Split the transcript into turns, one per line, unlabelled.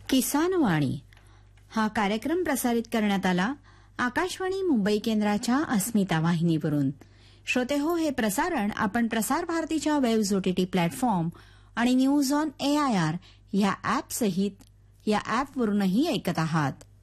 किसान वाणी हा कार्यक्रम प्रसारित करण्यात आला आकाशवाणी मुंबई केंद्राच्या अस्मिता वाहिनीवरून. श्रोते हो, हे प्रसारण आपण प्रसार भारतीच्या वेब्स ओटीटी प्लॅटफॉर्म आणि न्यूज ऑन AIR या ॲप सहित या ॲपवरूनही ऐकत आहात.